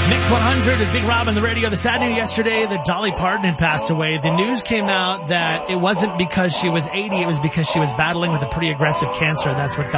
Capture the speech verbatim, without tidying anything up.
Mix one hundred at Big Rob on the radio. The sad news yesterday that Dolly Parton had passed away. The news came out that it wasn't because she was eighty, it was because she was battling with a pretty aggressive cancer. That's what got